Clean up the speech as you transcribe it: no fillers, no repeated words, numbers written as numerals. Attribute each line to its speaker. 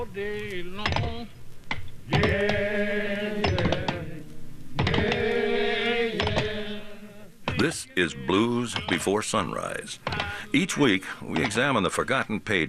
Speaker 1: day long.
Speaker 2: This is Blues Before Sunrise. Each week, we examine the forgotten page